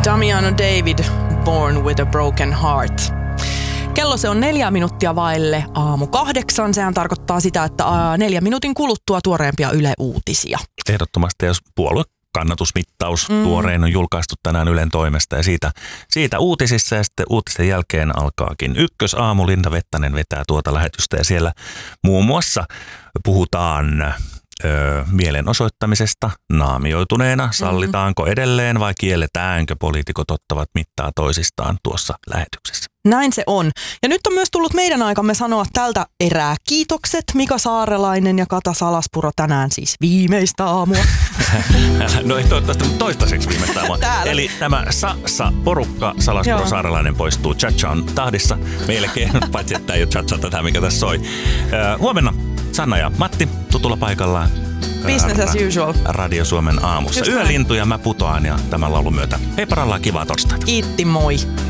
Damiano David, Born with a Broken Heart. Kello se on 4 minuuttia vaille 7:00. Sehän tarkoittaa sitä, että 4 minuutin kuluttua tuoreempia Yle Uutisia. Ehdottomasti, jos puoluekannatusmittaus tuoreen on julkaistu tänään Ylen toimesta ja siitä uutisissa ja sitten uutisten jälkeen alkaakin Ykkösaamu. Linda Vettanen vetää tuota lähetystä ja siellä muun muassa puhutaan mielenosoittamisesta naamioituneena. Sallitaanko edelleen vai kielletäänkö? Poliitikot ottavat mittaa toisistaan tuossa lähetyksessä. Näin se on. Ja nyt on myös tullut meidän aikamme sanoa tältä erää kiitokset. Mika Saarelainen ja Kata Salaspuro tänään siis viimeistä aamua. No ei toivottavasti, mutta toistaiseksi viimeistä aamua. Eli tämä porukka Salaspuro Saarelainen poistuu Chachaon tahdissa. Meillekin, paitsi että ei ole Chacha tätä, mikä tässä soi. Huomenna Sanna ja Matti tutulla paikallaan. Business as usual. Radio Suomen aamussa. Yölintuja mä putoan ja tämän laulun myötä. Hei parallaan, kivaa torstaita. Kiitti, moi.